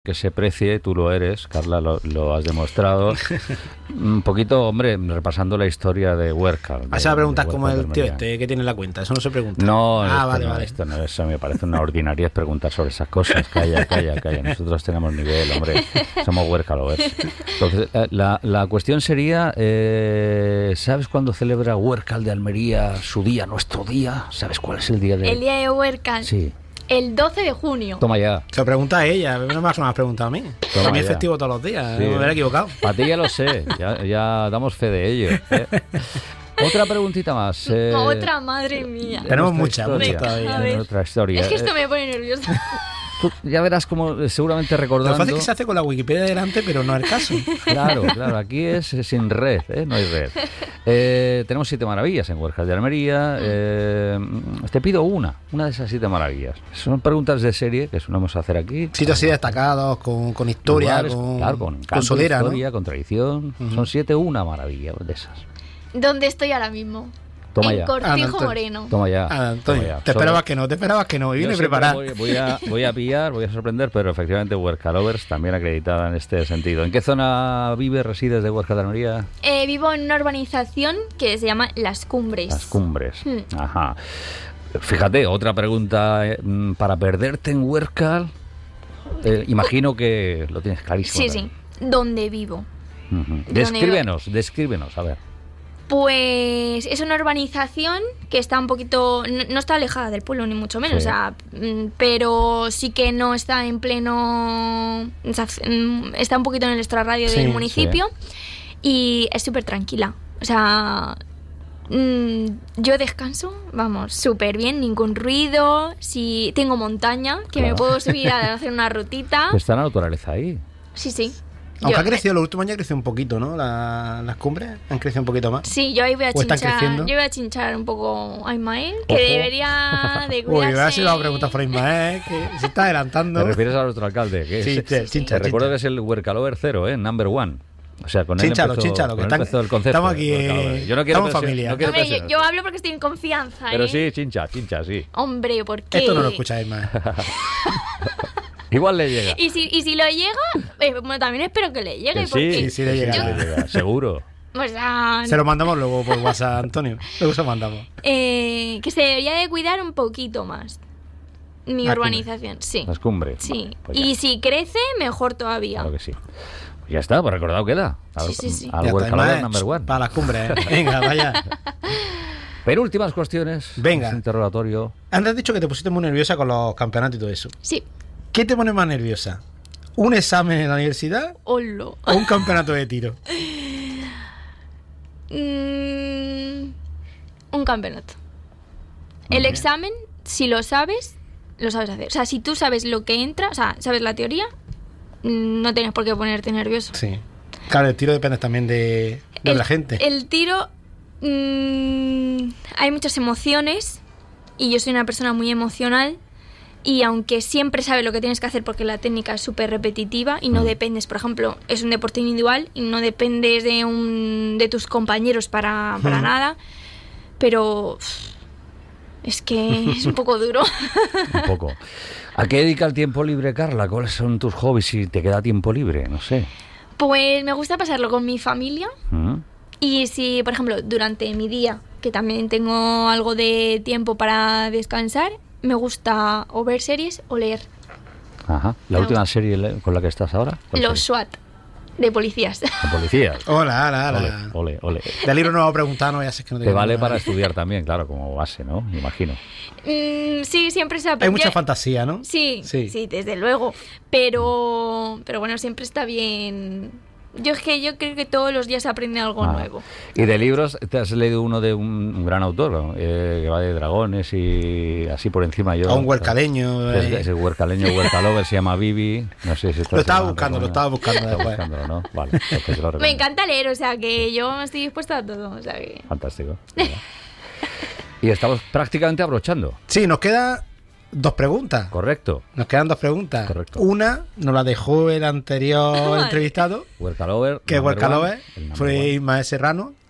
que se precie, tú lo eres, Carla, lo has demostrado. Un poquito, hombre, repasando la historia de Huércal. Vas a preguntar como el tío este que tiene la cuenta, eso no se pregunta. No, vale. Esto no, eso me parece una ordinariedad preguntar sobre esas cosas. Calla. Nosotros tenemos nivel, hombre. Somos Huércalovers. Entonces, la cuestión sería, ¿sabes cuándo celebra Huércal de Almería su día, nuestro día? ¿Sabes cuál es el día de...? El día de Huércal. Sí. El 12 de junio. Toma ya. Se lo pregunta a ella, no me has preguntado a mí. Toma Para mí es ya. festivo todos los días, Sí. no me hubiera equivocado. Para ti ya lo sé, ya damos fe de ello. Otra preguntita más. Otra, madre mía. Tenemos nuestra muchas historia. todavía. A ver. Otra historia. Es que esto me pone nerviosa. Tú ya verás como seguramente recordando... Lo fácil es que se hace con la Wikipedia delante, pero no es el caso. Claro, aquí es sin red, no hay red. Tenemos 7 maravillas en Huércal de Almería. Te pido una de esas 7 maravillas. Son preguntas de serie que solemos hacer aquí. Sitios así destacados, con historia, Lugares, con, claro, con canto, solera, historia, ¿no? con tradición. Son 7, una maravilla de esas. ¿Dónde estoy ahora mismo? Toma en ya. Cortijo Antonio. Moreno. Toma ya. Antonio, toma ya. te esperabas que no, y viene Yo siempre preparado. voy a pillar, voy a sorprender, pero efectivamente Huércalovers también acreditada en este sentido. ¿En qué zona resides de Huércal de Almería? Vivo en una urbanización que se llama Las Cumbres. Las Cumbres. Ajá. Fíjate, otra pregunta para perderte en Huércal. Imagino que lo tienes clarísimo. Sí. ¿Dónde vivo? Uh-huh. ¿Dónde Descríbenos, a ver. Pues es una urbanización que está un poquito... No está alejada del pueblo, ni mucho menos. Sí. O sea, pero sí que no está en pleno... O sea, está un poquito en el extrarradio Sí, del municipio. Y es súper tranquila. O sea... yo descanso, vamos, súper bien, ningún ruido. Si tengo montaña, que Claro. me puedo subir a hacer una rutita. Está la naturaleza ahí. Sí. Aunque Yo- ha crecido, los últimos años ha crecido un poquito, ¿no? Las cumbres han crecido un poquito más. Sí, yo ahí voy a ¿O están chinchar. creciendo? Yo voy a chinchar un poco a Ismael, que Ojo. debería de Uy, cuidarse. me ha sido la pregunta por Ismael, que se está adelantando. ¿Te refieres al otro alcalde? Que Sí, chincha. te recuerdo que es el Huércalover 0, number one. O sea, con él Chinchalo, empezó, chinchalo, con que él empezó el concepto. estamos aquí, de Huércalover. Yo no quiero estamos presión- familia. no quiero Hombre, presionar. yo hablo porque estoy en confianza, Pero ¿eh? sí, chincha, sí. Hombre, ¿por qué? Esto no lo escucha Ismael. Igual le llega. Y si lo llega, bueno, también espero que le llegue. Que porque sí le llega. le llega, seguro. O sea, Se lo mandamos luego por WhatsApp, Antonio. Luego se lo mandamos. que se debería de cuidar un poquito más. Mi La urbanización, sí. Las cumbres. Sí. Vale, pues ya. Y si crece, mejor todavía. Claro que sí. Pues ya está, pues recordado queda. Sí. Al Ya está, Huércalover Ismael, number one. para las cumbres. Venga, vaya. Penúltimas cuestiones. Venga. Este interrogatorio. Antes has dicho que te pusiste muy nerviosa con los campeonatos y todo eso. Sí. ¿Qué te pone más nerviosa? ¿Un examen en la universidad Holo. o un campeonato de tiro? Un campeonato. El examen, si lo sabes hacer. O sea, si tú sabes lo que entra, o sea, sabes la teoría, no tienes por qué ponerte nervioso. Sí. Claro, el tiro depende también de la gente. El tiro, hay muchas emociones y yo soy una persona muy emocional. Y aunque siempre sabes lo que tienes que hacer porque la técnica es súper repetitiva y no dependes, por ejemplo, es un deporte individual y no dependes de tus compañeros para nada, pero es que es un poco duro. Un poco. ¿A qué dedica el tiempo libre, Carla? ¿Cuáles son tus hobbies si te queda tiempo libre? No sé. Pues me gusta pasarlo con mi familia y si, por ejemplo, durante mi día, que también tengo algo de tiempo para descansar, me gusta o ver series o leer. Ajá. ¿La Me última serie con la que estás ahora? ¿Cuál Los serie? SWAT de policías. De policías. Hola. Ole. Del libro no va a preguntar, no, ya sé que no Te digo vale nada. para estudiar también, claro, como base, ¿no? Me imagino. Sí, siempre se Hay aprende. mucha fantasía, ¿no? Sí, Sí. desde luego. Pero bueno, siempre está bien. Yo creo que todos los días se aprende algo nuevo. ¿Y de libros te has leído uno de un gran autor, ¿no? Que va de dragones y así por encima yo? A un huercaleño. Ese Huércalover se llama Bibi. No sé si Lo estaba buscando después. buscándolo, ¿no? Vale, entonces lo recomiendo. Me encanta leer, o sea que yo estoy dispuesta a todo. O sea que... Fantástico. Venga. Y estamos prácticamente abrochando. Sí, nos quedan 2 preguntas. Correcto. Nos quedan 2 preguntas. Correcto. Una nos la dejó el anterior Vale. entrevistado, Huércalover. que number Huércalover one, el number fue one. Ismael Serrano.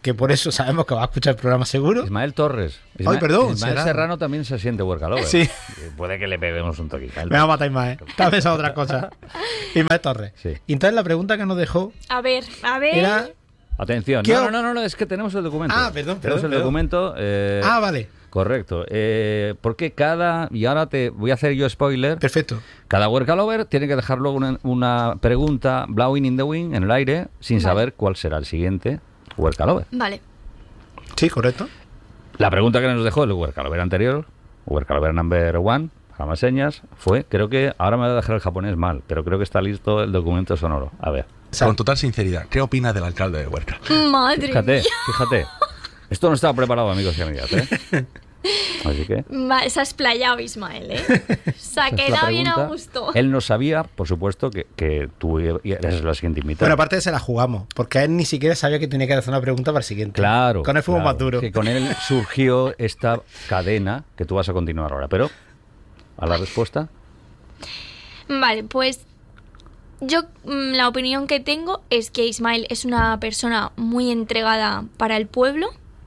que por eso sabemos que va a escuchar el programa seguro. Ismael Torres. Ay, perdón, Ismael Serrano también se siente workalover. Sí. Puede que le peguemos un toque. Me va a matar Ismael. Está pensando otra cosa. Ismael Torres. Sí. Y entonces la pregunta que nos dejó A ver. era... Atención. ¿Qué No, es que tenemos el documento. Perdón. Tenemos el documento. Vale. Correcto. Porque y ahora te voy a hacer yo spoiler. Perfecto. Cada workalover tiene que dejar luego una pregunta blowing in the wind, en el aire, sin saber cuál será el siguiente workalover. Vale. Sí, correcto. La pregunta que nos dejó el workalover anterior, workalover number 1, jamás señas, fue, creo que, ahora me voy a dejar el japonés mal, pero creo que está listo el documento sonoro. A ver. Con total sinceridad, ¿qué opinas del alcalde de Huerca? Madre mía. Fíjate. Esto no estaba preparado, amigos y amigas, ¿eh? Así que... Se ha explayado Ismael, ¿eh? Se ha esa es la quedado bien a pregunta. gusto. Él no sabía, por supuesto, que tú eres la siguiente invitada. Bueno, aparte se la jugamos, porque él ni siquiera sabía que tenía que hacer una pregunta para el siguiente. Claro. Con él fuimos más duros. Que con él surgió esta cadena que tú vas a continuar ahora. Pero, a la respuesta... Vale, pues yo la opinión que tengo es que Ismael es una persona muy entregada para el pueblo,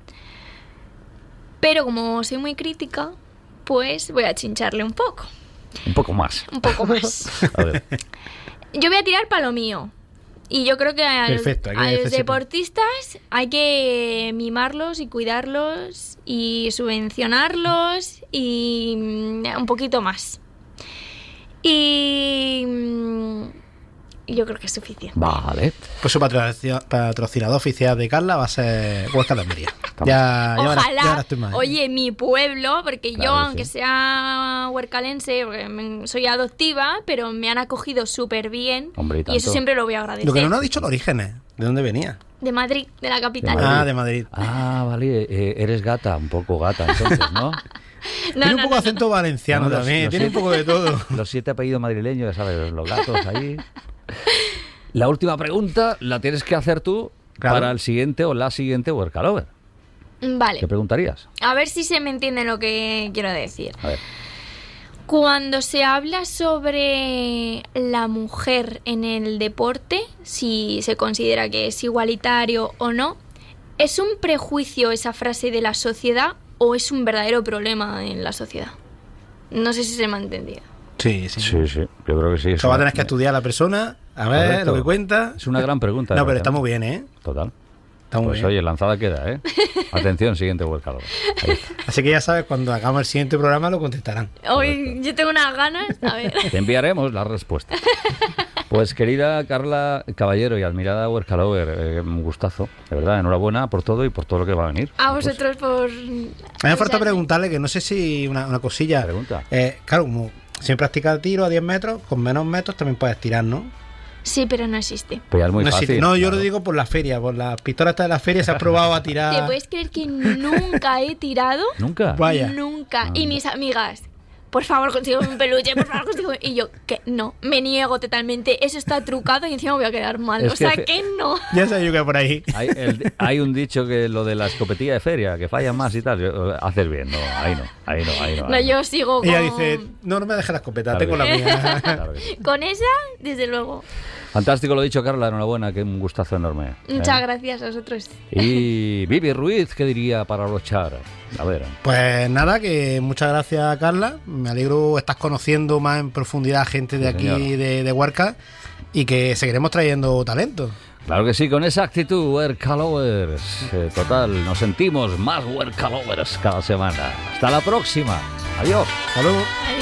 pero como soy muy crítica, pues voy a chincharle un poco. Un poco más. Un poco más. A ver. Yo voy a tirar para lo mío. Y yo creo que a los deportistas hay que mimarlos y cuidarlos y subvencionarlos y un poquito más. Y yo creo que es suficiente. Vale. Pues su patrocinador oficial de Carla va a ser Huesca de Almería. Ya Ojalá. Tú más. Oye, mi pueblo, porque Claro, yo, sí. aunque sea huercalense, porque soy adoptiva, pero me han acogido súper bien. Hombre, y y tanto. eso siempre lo voy a agradecer. Lo que no nos ha dicho los orígenes. ¿De dónde venía? De Madrid, de la capital. De Madrid. De Madrid. Ah, vale. Eres gata, un poco gata, entonces, ¿no? Tiene un poco de acento valenciano No, también. los Tiene un poco de todo. Los 7 apellidos madrileños, ya sabes, los gatos ahí. La última pregunta la tienes que hacer tú Claro. para el siguiente o la siguiente workalover. Vale. ¿Qué preguntarías? A ver si se me entiende lo que quiero decir. A ver. Cuando se habla sobre la mujer en el deporte, si se considera que es igualitario o no, ¿es un prejuicio esa frase de la sociedad o es un verdadero problema en la sociedad? No sé si se me ha entendido. Sí. Sí, yo creo que sí. Eso va a tener que estudiar la persona, a ver Correcto. lo que cuenta. Es una gran pregunta. No, pero está muy bien, ¿eh? Total. Está muy Pues bien. oye, lanzada queda, ¿eh? Atención, siguiente workalover. Ahí está. Así que ya sabes, cuando hagamos el siguiente programa lo contestarán. Hoy yo tengo unas ganas, a ver. Te enviaremos la respuesta. Pues querida Carla Caballero y admirada workalover, un gustazo, de verdad, enhorabuena por todo y por todo lo que va a venir. A vosotros por... Me hace falta preguntarle, que no sé si una cosilla. Pregunta. Claro, como si practicas tiro a 10 metros, con menos metros también puedes tirar, ¿no? Sí, pero no existe. Pues ya es muy No, fácil. no, yo claro. lo digo por la feria, por las pistolas estas de la feria se ha probado a tirar. ¿Te puedes creer que nunca he tirado? ¿Nunca? Vaya. Nunca. Y mis amigas, por favor, consigo un peluche, por favor, consigo... Y yo, que no, me niego totalmente. Eso está trucado y encima me voy a quedar mal. Es O sea, que- que no. Ya sabía yo que por ahí. Hay un dicho que lo de la escopetilla de feria, que fallan más y tal. Haces bien, no, ahí no. No, yo sigo con... Ella dice, no me dejes la escopeta, Claro tengo que la sí. mía. Claro que sí. Con esa, desde luego. Fantástico lo dicho, Carla, enhorabuena, que un gustazo enorme. Muchas gracias a vosotros. Y Vivi Ruiz, ¿qué diría para brochar? A ver. Pues nada, que muchas gracias, Carla. Me alegro, estás conociendo más en profundidad gente de Sí, aquí, señor. de Huarca, y que seguiremos trayendo talento. Claro que sí, con esa actitud, workalovers. Total, nos sentimos más workalovers cada semana. Hasta la próxima. Adiós. Hasta luego. Adiós.